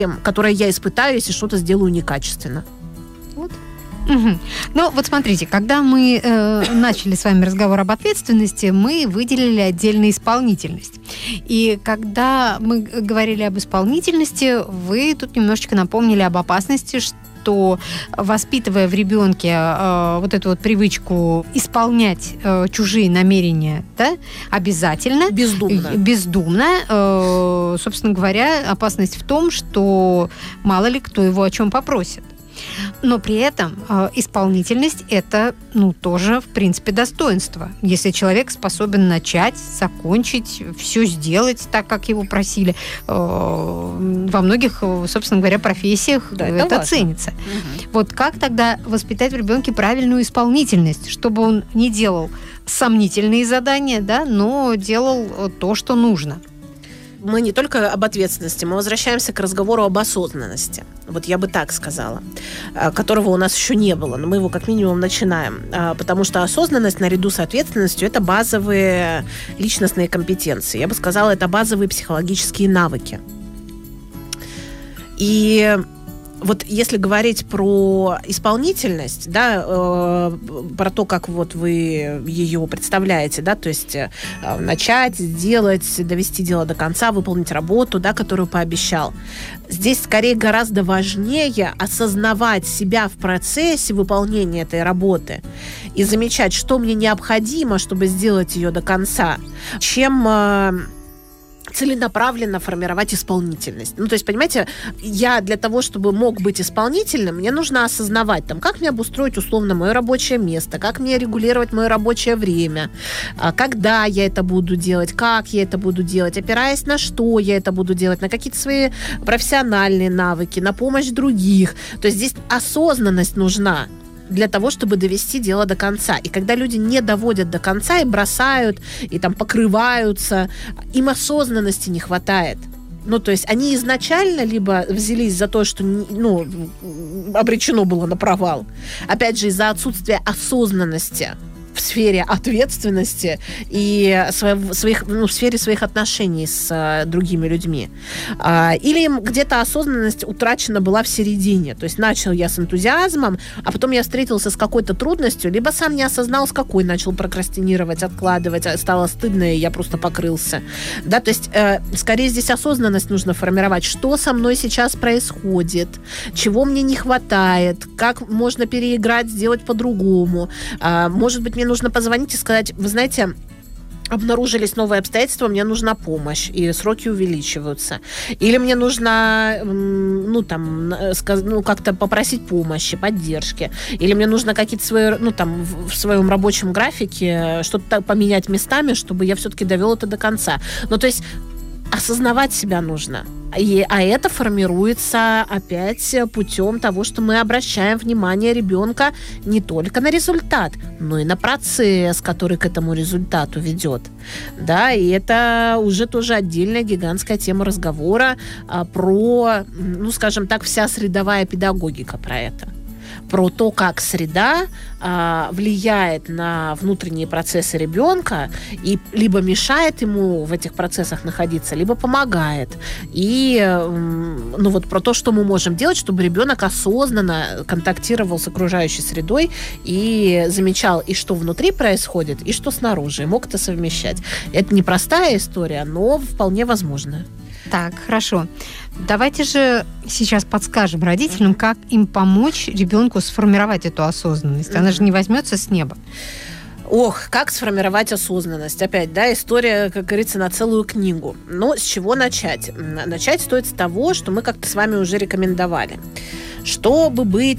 которое я испытаю, если что-то сделаю некачественно. Вот. Угу. Ну, вот смотрите, когда мы начали с вами разговор об ответственности, мы выделили отдельно исполнительность. И когда мы говорили об исполнительности, вы тут немножечко напомнили об опасности, что, воспитывая в ребенке вот эту вот привычку исполнять чужие намерения, да, обязательно, бездумно, собственно говоря, опасность в том, что мало ли кто его о чем попросит. Но при этом исполнительность – это, тоже, в принципе, достоинство. Если человек способен начать, закончить, все сделать так, как его просили, во многих, собственно говоря, профессиях это ценится. Угу. Вот как тогда воспитать в ребенке правильную исполнительность, чтобы он не делал сомнительные задания, да, но делал то, что нужно? Мы не только об ответственности, мы возвращаемся к разговору об осознанности. Вот я бы так сказала, которого у нас еще не было, но мы его как минимум начинаем. Потому что осознанность наряду с ответственностью – это базовые личностные компетенции. Я бы сказала, это базовые психологические навыки. И вот если говорить про исполнительность, да, про то, как вот вы ее представляете, да, то есть начать, сделать, довести дело до конца, выполнить работу, да, которую пообещал. Здесь скорее гораздо важнее осознавать себя в процессе выполнения этой работы и замечать, что мне необходимо, чтобы сделать ее до конца, чем целенаправленно формировать исполнительность. То есть, понимаете, я для того, чтобы мог быть исполнительным, мне нужно осознавать, как мне обустроить условно мое рабочее место, как мне регулировать мое рабочее время, когда я это буду делать, как я это буду делать, опираясь на что я это буду делать, на какие-то свои профессиональные навыки, на помощь других. То есть здесь осознанность нужна для того, чтобы довести дело до конца. И когда люди не доводят до конца и бросают, и покрываются, им осознанности не хватает. То есть они изначально либо взялись за то, что обречено было на провал, опять же, из-за отсутствия осознанности в сфере ответственности и в сфере своих отношений с другими людьми. Или где-то осознанность утрачена была в середине. То есть начал я с энтузиазмом, а потом я встретился с какой-то трудностью, либо сам не осознал, с какой начал прокрастинировать, откладывать, стало стыдно, и я просто покрылся. Да, то есть скорее здесь осознанность нужно формировать. Что со мной сейчас происходит? Чего мне не хватает? Как можно переиграть, сделать по-другому? Может быть, мне нужно позвонить и сказать: вы знаете, обнаружились новые обстоятельства, мне нужна помощь, и сроки увеличиваются. Или мне нужно, как-то попросить помощи, поддержки. Или мне нужно какие-то свои, в своем рабочем графике что-то поменять местами, чтобы я все-таки довел это до конца. То есть осознавать себя нужно. А это формируется опять путем того, что мы обращаем внимание ребенка не только на результат, но и на процесс, который к этому результату ведет. Да, и это уже тоже отдельная гигантская тема разговора про, скажем так, вся средовая педагогика про это. Про то, как среда влияет на внутренние процессы ребенка и либо мешает ему в этих процессах находиться, либо помогает. И про то, что мы можем делать, чтобы ребенок осознанно контактировал с окружающей средой и замечал, и что внутри происходит, и что снаружи, и мог это совмещать. Это непростая история, но вполне возможная. Так, хорошо. Давайте же сейчас подскажем родителям, как им помочь ребенку сформировать эту осознанность. Она же не возьмется с неба. Как сформировать осознанность? Опять, да, история, как говорится, на целую книгу. Но с чего начать? Начать стоит с того, что мы как-то с вами уже рекомендовали. Чтобы быть